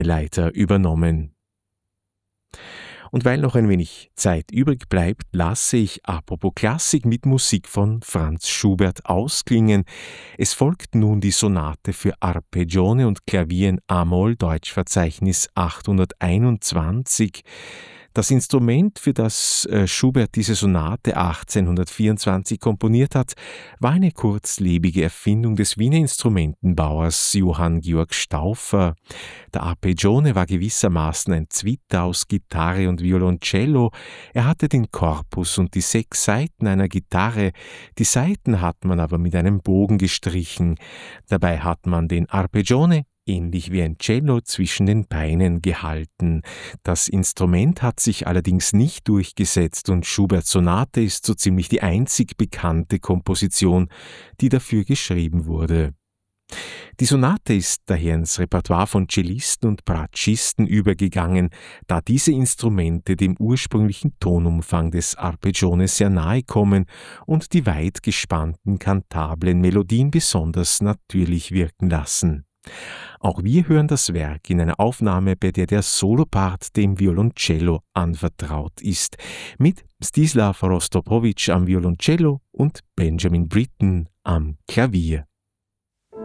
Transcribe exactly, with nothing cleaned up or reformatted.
Leiter übernommen. Und weil noch ein wenig Zeit übrig bleibt, lasse ich apropos Klassik mit Musik von Franz Schubert ausklingen. Es folgt nun die Sonate für Arpeggione und Klavier in A-Moll, Deutschverzeichnis achthunderteinundzwanzig. Das Instrument, für das äh, Schubert diese Sonate achtzehnhundertvierundzwanzig komponiert hat, war eine kurzlebige Erfindung des Wiener Instrumentenbauers Johann Georg Stauffer. Der Arpeggione war gewissermaßen ein Zwitter aus Gitarre und Violoncello. Er hatte den Korpus und die sechs Saiten einer Gitarre. Die Saiten hat man aber mit einem Bogen gestrichen. Dabei hat man den Arpeggione ähnlich wie ein Cello zwischen den Beinen gehalten. Das Instrument hat sich allerdings nicht durchgesetzt und Schuberts Sonate ist so ziemlich die einzig bekannte Komposition, die dafür geschrieben wurde. Die Sonate ist daher ins Repertoire von Cellisten und Bratschisten übergegangen, da diese Instrumente dem ursprünglichen Tonumfang des Arpeggione sehr nahe kommen und die weit gespannten kantablen Melodien besonders natürlich wirken lassen. Auch wir hören das Werk in einer Aufnahme, bei der der Solopart dem Violoncello anvertraut ist, mit Stislav Rostropowitsch am Violoncello und Benjamin Britten am Klavier.